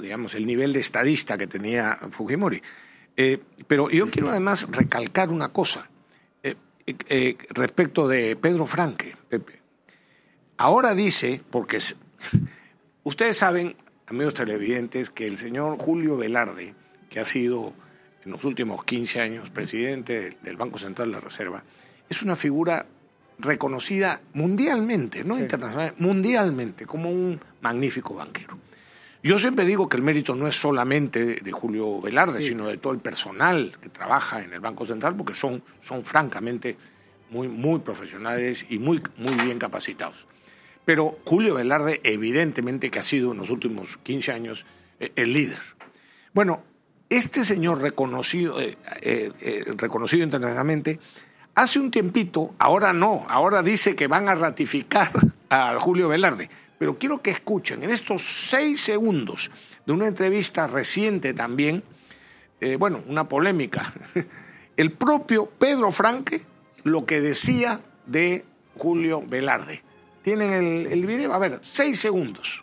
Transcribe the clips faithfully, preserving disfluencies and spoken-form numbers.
digamos, el nivel de estadista que tenía Fujimori. Eh, pero yo quiero además recalcar una cosa eh, eh, respecto de Pedro Franque, Pepe. Ahora dice, porque es, ustedes saben, amigos televidentes, que el señor Julio Velarde, que ha sido en los últimos quince años presidente del Banco Central de la Reserva, es una figura reconocida mundialmente, no sí. internacionalmente, mundialmente, como un magnífico banquero. Yo siempre digo que el mérito no es solamente de, de Julio Velarde, sí. sino de todo el personal que trabaja en el Banco Central, porque son, son francamente muy, muy profesionales y muy, muy bien capacitados. Pero Julio Velarde, evidentemente que ha sido en los últimos quince años eh, el líder. Bueno, este señor reconocido, eh, eh, eh, reconocido internacionalmente, hace un tiempito, ahora no, ahora dice que van a ratificar a Julio Velarde. Pero quiero que escuchen, en estos seis segundos de una entrevista reciente también, eh, bueno, una polémica, el propio Pedro Franque lo que decía de Julio Velarde. ¿Tienen el, el video? A ver, seis segundos.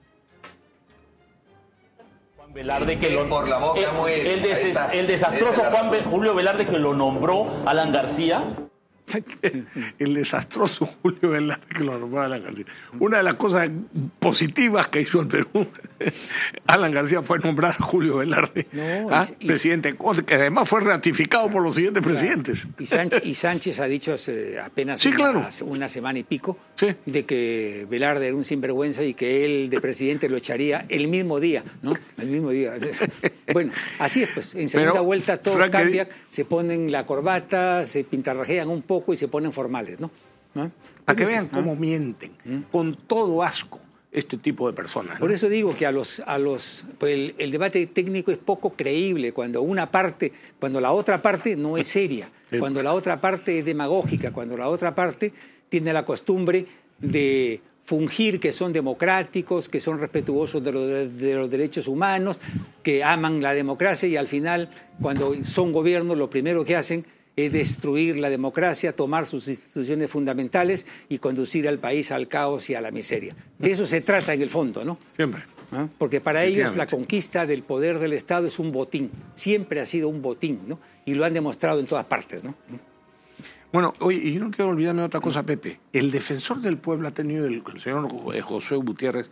Juan Velarde que lo, por la boca el, muy, el, des, el desastroso Juan Be, Julio Velarde que lo nombró Alan García. El desastroso Julio Velarde que lo nombró Alan García. Una de las cosas positivas que hizo el Perú, Alan García, fue nombrar a Julio Velarde no, ¿ah? y, presidente, que además fue ratificado por los siguientes claro. presidentes. Y Sánchez, y Sánchez ha dicho hace apenas sí, una, claro. una semana y pico sí. de que Velarde era un sinvergüenza y que él de presidente lo echaría el mismo día, ¿no? El mismo día. Bueno, así es, pues. En segunda Pero, vuelta todo Frank, cambia, se ponen la corbata, se pintarrajean un poco y se ponen formales, ¿no? ¿no? Para que vean cómo ¿no? mienten, ¿Mm? con todo asco, este tipo de personas. ¿no? Por eso digo que a los, a los, pues el, el debate técnico es poco creíble cuando una parte, cuando la otra parte no es seria, sí. cuando la otra parte es demagógica, cuando la otra parte tiene la costumbre de fungir que son democráticos, que son respetuosos de los, de los derechos humanos, que aman la democracia y al final, cuando son gobiernos, lo primero que hacen es destruir la democracia, tomar sus instituciones fundamentales y conducir al país al caos y a la miseria. De eso se trata en el fondo, ¿no? Siempre. ¿Ah? Porque para ellos la conquista del poder del Estado es un botín. Siempre ha sido un botín, ¿no? Y lo han demostrado en todas partes, ¿no? Bueno, oye, y yo no quiero olvidarme de otra cosa, Pepe. El defensor del pueblo ha tenido, el, el señor José Gutiérrez,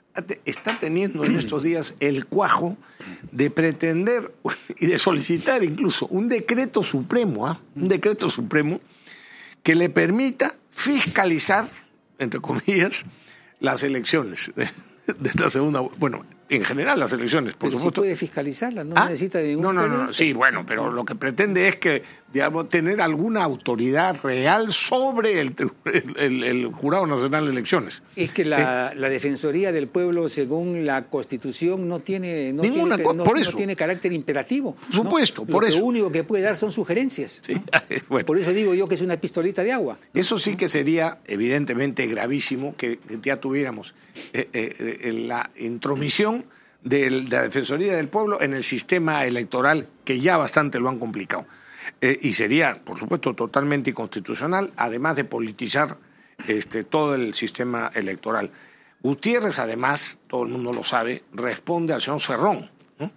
está teniendo en estos días el cuajo de pretender y de solicitar incluso un decreto supremo, ¿eh? un decreto supremo que le permita fiscalizar, entre comillas, las elecciones de, de la segunda, bueno, en general las elecciones, por pero supuesto. Sí puede fiscalizarlas, no ¿Ah? necesita de ningún no, no, no, no, sí, bueno, pero lo que pretende es que, digamos, tener alguna autoridad real sobre el, el, el, el Jurado Nacional de Elecciones. Es que la, eh, la Defensoría del Pueblo, según la Constitución, no tiene, no ninguna tiene, no, por eso. no tiene carácter imperativo. Por supuesto, ¿no? por lo eso. Lo único que puede dar son sugerencias. Sí. ¿no? Bueno. Por eso digo yo que es una pistolita de agua. Eso sí que sería evidentemente gravísimo que, que ya tuviéramos eh, eh, la intromisión de la Defensoría del Pueblo en el sistema electoral, que ya bastante lo han complicado. Eh, y sería, por supuesto, totalmente inconstitucional, además de politizar este, todo el sistema electoral. Gutiérrez, además, todo el mundo lo sabe, responde al señor Cerrón, ¿no?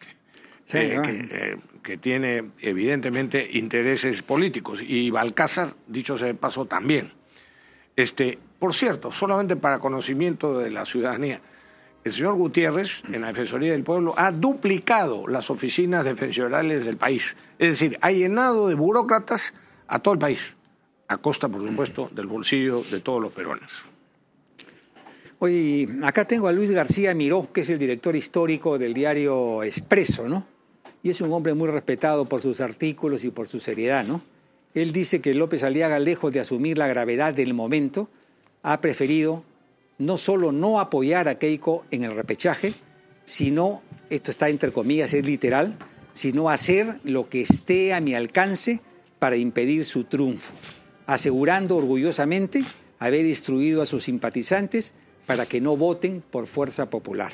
Sí, eh, ¿no? que, eh, que tiene, evidentemente, intereses políticos. Y Balcázar, dicho sea de paso, también. Este, por cierto, solamente para conocimiento de la ciudadanía, el señor Gutiérrez, en la Defensoría del Pueblo, ha duplicado las oficinas defensorales del país. Es decir, ha llenado de burócratas a todo el país, a costa, por supuesto, del bolsillo de todos los peruanos. Oye, acá tengo a Luis García Miró, que es el director histórico del diario Expreso, ¿no? Y es un hombre muy respetado por sus artículos y por su seriedad, ¿no? Él dice que López Aliaga, lejos de asumir la gravedad del momento, ha preferido no solo no apoyar a Keiko en el repechaje, sino, esto está entre comillas, es literal, sino hacer lo que esté a mi alcance para impedir su triunfo, asegurando orgullosamente haber instruido a sus simpatizantes para que no voten por fuerza popular.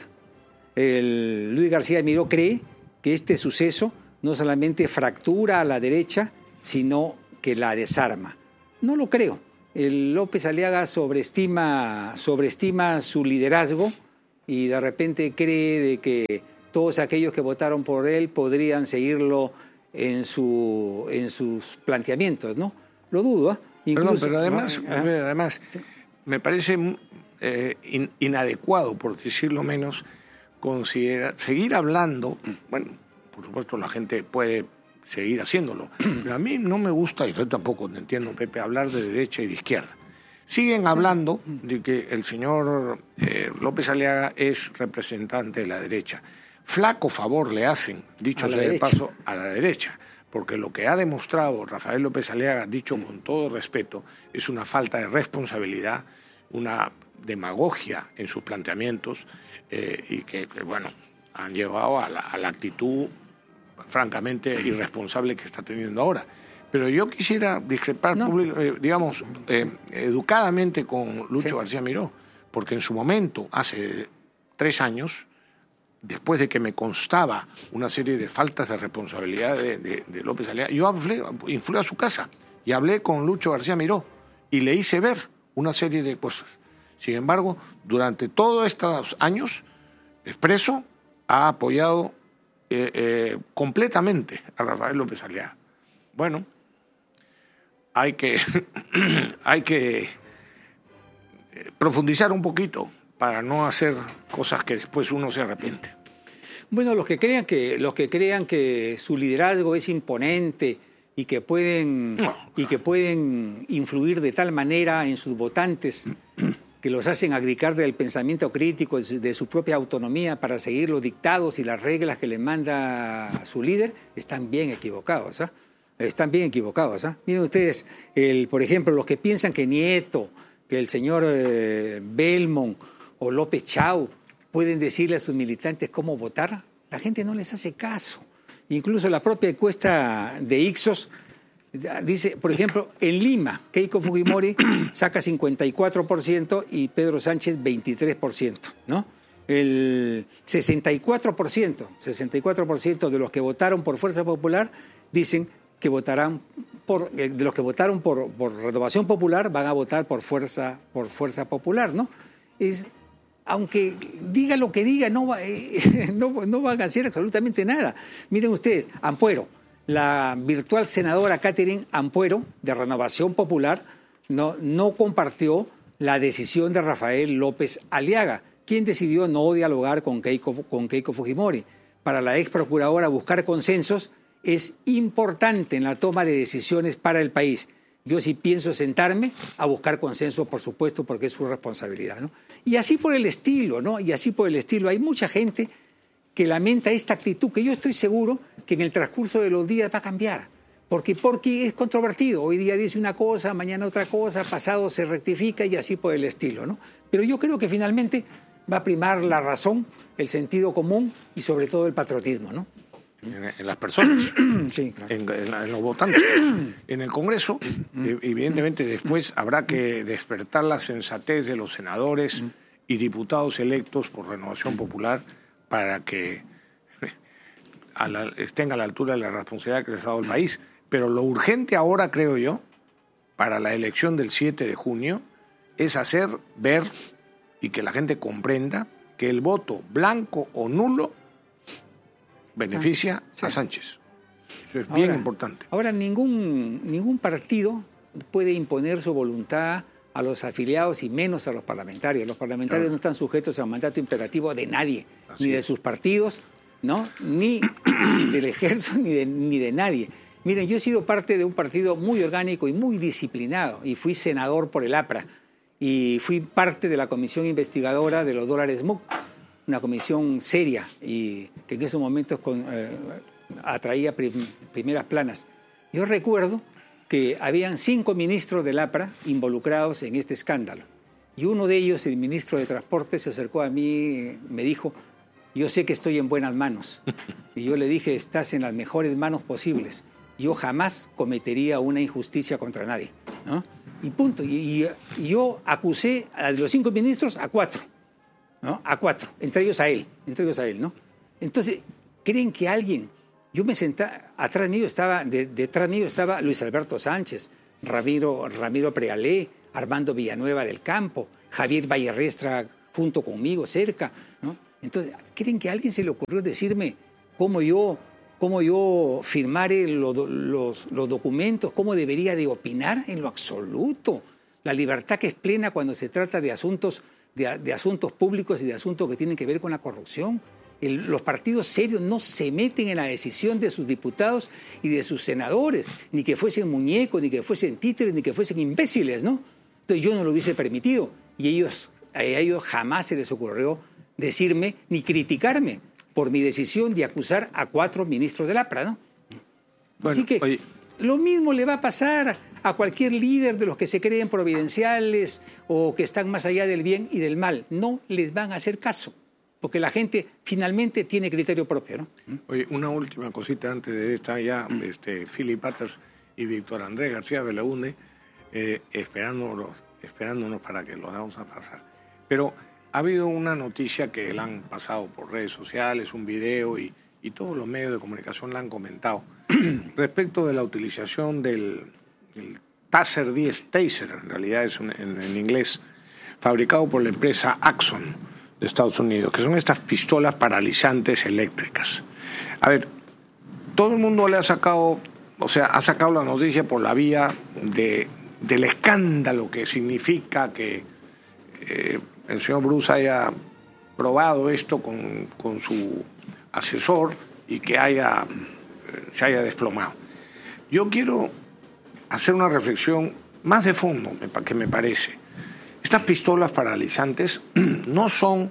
El Luis García Miró cree que este suceso no solamente fractura a la derecha, sino que la desarma. No lo creo. El López Aliaga sobreestima, sobreestima su liderazgo y de repente cree de que todos aquellos que votaron por él podrían seguirlo en, su, en sus planteamientos, ¿no? Lo dudo, ¿eh? Incluso, Perdón, pero además, ¿no? además me parece eh, in, inadecuado, por decirlo menos, considera, seguir hablando. Bueno, por supuesto la gente puede seguir haciéndolo, pero a mí no me gusta, y yo tampoco entiendo, Pepe, hablar de derecha y de izquierda. Siguen hablando de que el señor eh, López Aliaga es representante de la derecha. Flaco favor le hacen, dicho sea de paso, a la derecha, porque lo que ha demostrado Rafael López Aliaga, dicho con todo respeto, es una falta de responsabilidad, una demagogia en sus planteamientos eh, y que, que, bueno, han llevado a la, a la actitud francamente irresponsable que está teniendo ahora. Pero yo quisiera discrepar, no. público, eh, digamos, eh, educadamente con Lucho sí. García Miró, porque en su momento, hace tres años, después de que me constaba una serie de faltas de responsabilidad de, de, de López Aliaga, yo hablé, fui a su casa y hablé con Lucho García Miró y le hice ver una serie de cosas. Sin embargo, durante todos estos años, Expreso ha apoyado eh, eh, completamente a Rafael López Aliaga. Bueno, hay que, hay que profundizar un poquito para no hacer cosas que después uno se arrepiente. Bueno, los que crean que, los que, crean que su liderazgo es imponente y que pueden, no, claro. y que pueden influir de tal manera en sus votantes que los hacen abdicar del pensamiento crítico, de su propia autonomía para seguir los dictados y las reglas que les manda su líder, están bien equivocados, ¿eh? Están bien equivocados, ¿eh? Miren ustedes, el, por ejemplo, los que piensan que Nieto, que el señor eh, Belmont o López Chau pueden decirle a sus militantes cómo votar, la gente no les hace caso. Incluso la propia encuesta de Ipsos dice, por ejemplo, en Lima, Keiko Fujimori saca cincuenta y cuatro por ciento y Pedro Sánchez veintitrés por ciento, ¿no? El sesenta y cuatro por ciento, sesenta y cuatro por ciento de los que votaron por Fuerza Popular dicen que votarán por, de los que votaron por, por Renovación Popular van a votar por Fuerza, por Fuerza Popular, ¿no? Es, aunque diga lo que diga, no, va, eh, no, no van a hacer absolutamente nada. Miren ustedes, Ampuero, la virtual senadora Catherine Ampuero, de Renovación Popular, no, no compartió la decisión de Rafael López Aliaga, quien decidió no dialogar con Keiko, con Keiko Fujimori. Para la ex procuradora, buscar consensos es importante en la toma de decisiones para el país. Yo sí pienso sentarme a buscar consenso, por supuesto, porque es su responsabilidad, ¿no? Y así por el estilo, ¿no? Y así por el estilo. Hay mucha gente que lamenta esta actitud, que yo estoy seguro que en el transcurso de los días va a cambiar. Porque, porque es controvertido. Hoy día dice una cosa, mañana otra cosa, pasado se rectifica y así por el estilo, ¿no? Pero yo creo que finalmente va a primar la razón, el sentido común y sobre todo el patriotismo, ¿no? En, en las personas, sí, claro. en, en, en los votantes. En el Congreso, evidentemente después habrá que despertar la sensatez de los senadores y diputados electos por Renovación Popular para que a la, estén a la altura de la responsabilidad que les ha dado el país. Pero lo urgente ahora, creo yo, para la elección del siete de junio, es hacer ver y que la gente comprenda que el voto blanco o nulo beneficia sí. a Sánchez. Eso es ahora, bien importante. Ahora, ningún, ningún partido puede imponer su voluntad a los afiliados y menos a los parlamentarios. Los parlamentarios claro. no están sujetos al mandato imperativo de nadie, Así ni de sus partidos, ¿no? Ni del ejército, ni de, ni de nadie. Miren, yo he sido parte de un partido muy orgánico y muy disciplinado y fui senador por el APRA y fui parte de la comisión investigadora de los dólares M U C, una comisión seria y que en esos momentos con, eh, atraía prim, primeras planas. Yo recuerdo que habían cinco ministros del APRA involucrados en este escándalo. Y uno de ellos, el ministro de Transporte, se acercó a mí, me dijo, yo sé que estoy en buenas manos. Y yo le dije, estás en las mejores manos posibles. Yo jamás cometería una injusticia contra nadie, ¿no? Y punto. Y, y, y yo acusé a los cinco ministros a cuatro. ¿No? A cuatro, entre ellos a él, entre ellos a él, ¿no? Entonces, ¿creen que alguien? Yo me sentaba, atrás mío estaba, de, detrás mío estaba Luis Alberto Sánchez, Ramiro, Ramiro Prealé, Armando Villanueva del Campo, Javier Vallerrestra junto conmigo, cerca, ¿no? Entonces, ¿creen que a alguien se le ocurrió decirme cómo yo, cómo yo firmare los, los, los documentos, cómo debería de opinar? En lo absoluto. La libertad que es plena cuando se trata de asuntos, de, de asuntos públicos y de asuntos que tienen que ver con la corrupción. El, los partidos serios no se meten en la decisión de sus diputados y de sus senadores, ni que fuesen muñecos, ni que fuesen títeres, ni que fuesen imbéciles, ¿no? Entonces yo no lo hubiese permitido y ellos, a ellos jamás se les ocurrió decirme ni criticarme por mi decisión de acusar a cuatro ministros del A P R A, ¿no? Bueno, así que oye, lo mismo le va a pasar a cualquier líder de los que se creen providenciales o que están más allá del bien y del mal. No les van a hacer caso, porque la gente finalmente tiene criterio propio, ¿no? Oye, una última cosita antes de esta ya, este, Philip Butters y Víctor Andrés García Belaúnde eh, esperándonos, esperándonos para que lo vamos a pasar. Pero ha habido una noticia que la han pasado por redes sociales, un video y, y todos los medios de comunicación la han comentado respecto de la utilización del, del Taser diez, Taser, en realidad es un, en, en inglés, fabricado por la empresa Axon de Estados Unidos, que son estas pistolas paralizantes eléctricas. A ver, todo el mundo le ha sacado, o sea, ha sacado la noticia por la vía de, del escándalo que significa que eh, el señor Bruce haya probado esto con, con su asesor y que haya, se haya desplomado. Yo quiero hacer una reflexión más de fondo, que me parece. Estas pistolas paralizantes no son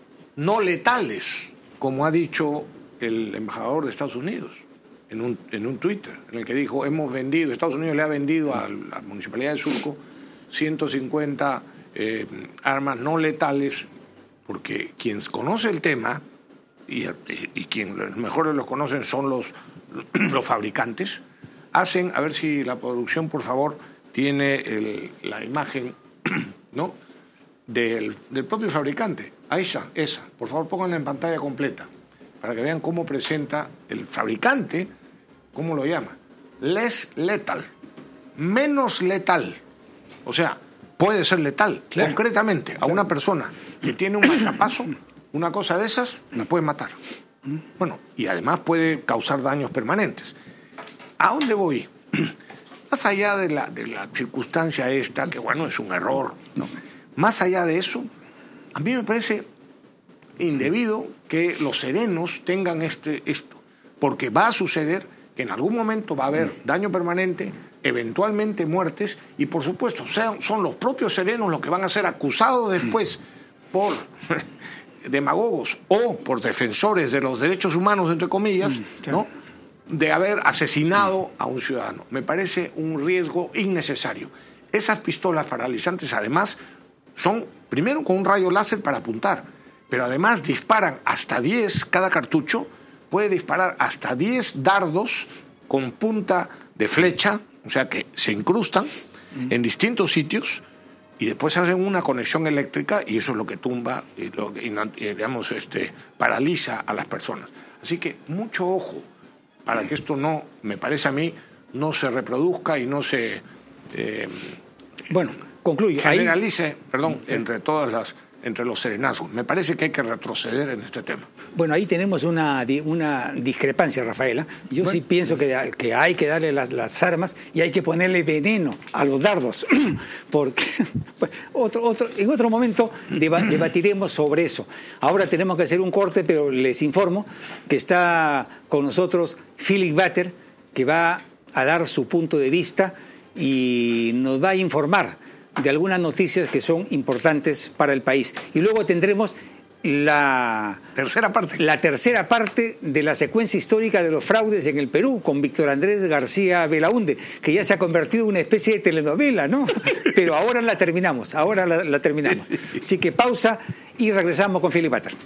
no letales, como ha dicho el embajador de Estados Unidos en un, en un Twitter, en el que dijo, hemos vendido, Estados Unidos le ha vendido a la Municipalidad de Surco ciento cincuenta eh, armas no letales, porque quien conoce el tema, y, y, y quien mejor los conocen son los, los fabricantes, hacen, a ver si la producción, por favor, tiene el, la imagen, ¿no?, del, del propio fabricante. Ahí está, esa. Por favor, pónganla en pantalla completa para que vean cómo presenta el fabricante, cómo lo llama. Less lethal, menos letal. O sea, puede ser letal. Claro. Concretamente, a claro. una persona que tiene un marcapaso, una cosa de esas, la puede matar. Bueno, y además puede causar daños permanentes. ¿A dónde voy? Más allá de la, de la circunstancia esta, que bueno, es un error, ¿no? Más allá de eso, a mí me parece indebido que los serenos tengan este, esto, porque va a suceder que en algún momento va a haber daño permanente, eventualmente muertes, y por supuesto sean, son los propios serenos los que van a ser acusados después por demagogos o por defensores de los derechos humanos, entre comillas, ¿no?, de haber asesinado a un ciudadano. Me parece un riesgo innecesario. Esas pistolas paralizantes, además, son, primero, con un rayo láser para apuntar, pero además disparan hasta diez, cada cartucho puede disparar hasta diez dardos con punta de flecha, o sea que se incrustan mm. en distintos sitios y después hacen una conexión eléctrica y eso es lo que tumba y, lo, y, y digamos, este, paraliza a las personas. Así que mucho ojo para que esto no, me parece a mí, no se reproduzca y no se eh, bueno, concluye. generalice, ahí, perdón, sí. entre todas las, entre los serenazgos. Me parece que hay que retroceder en este tema. Bueno, ahí tenemos una, una discrepancia, Rafaela. Yo bueno, sí pienso que, que hay que darle las, las armas y hay que ponerle veneno a los dardos, porque pues, otro, otro, en otro momento deba, debatiremos sobre eso. Ahora tenemos que hacer un corte, pero les informo que está con nosotros Philip Butters, que va a dar su punto de vista y nos va a informar de algunas noticias que son importantes para el país. Y luego tendremos la tercera parte. La tercera parte de la secuencia histórica de los fraudes en el Perú, con Víctor Andrés García Belaúnde, que ya se ha convertido en una especie de telenovela, ¿no? Pero ahora la terminamos, ahora la, la terminamos. Así que pausa y regresamos con Philip Butters.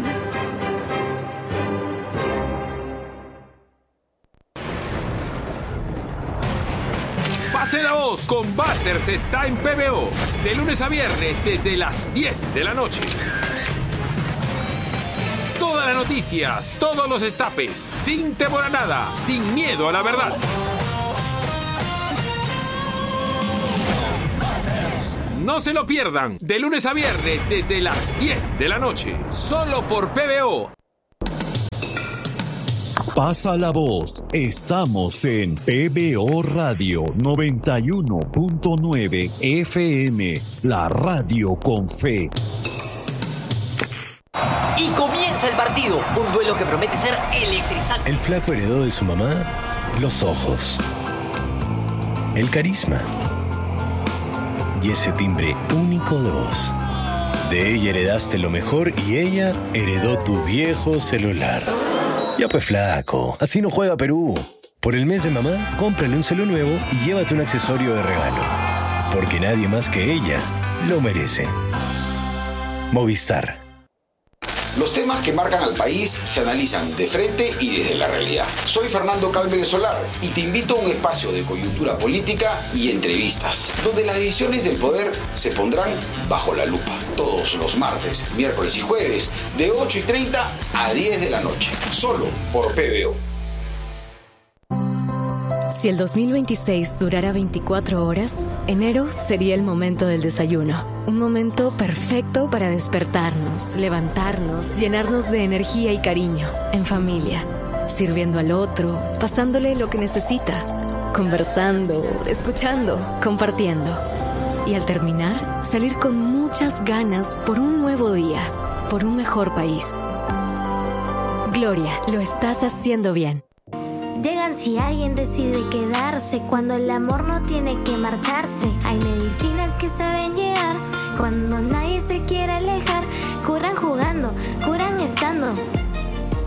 Pase la voz con Butters está en P B O, de lunes a viernes desde las diez de la noche. Todas las noticias, todos los destapes, sin temor a nada, sin miedo a la verdad. No se lo pierdan, de lunes a viernes desde las diez de la noche, solo por P B O. Pasa la voz, estamos en P B O Radio noventa y uno punto nueve F M, la radio con fe. Y comienza el partido, un duelo que promete ser electrizante. El flaco heredó de su mamá los ojos, el carisma y ese timbre único de voz. De ella heredaste lo mejor y ella heredó tu viejo celular. Ya pues flaco, así no juega Perú. Por el mes de mamá, cómprale un celu nuevo y llévate un accesorio de regalo. Porque nadie más que ella lo merece. Movistar. Los temas que marcan al país se analizan de frente y desde la realidad. Soy Fernando Calvez Solar y te invito a un espacio de coyuntura política y entrevistas, donde las decisiones del poder se pondrán bajo la lupa. Todos los martes, miércoles y jueves, de ocho y treinta a diez de la noche. Solo por P B O. Si el dos mil veintiséis durara veinticuatro horas, enero sería el momento del desayuno. Un momento perfecto para despertarnos, levantarnos, llenarnos de energía y cariño, en familia, sirviendo al otro, pasándole lo que necesita, conversando, escuchando, compartiendo. Y al terminar, salir con muchas ganas por un nuevo día, por un mejor país. Gloria, lo estás haciendo bien. Llegan si alguien decide quedarse, cuando el amor no tiene que marcharse. Hay medicinas que saben llegar, cuando nadie se quiere alejar. Curan jugando, curan estando.